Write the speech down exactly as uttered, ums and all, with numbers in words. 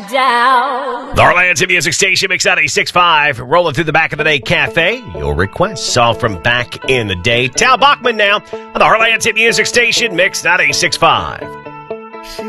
down. The Orlando Music Station, Mix ninety-six point five, rolling through the Back of the Day Cafe. Your requests all from back in the day. Tal Bachman now on the Orlando Music Station, Mix ninety-six point five.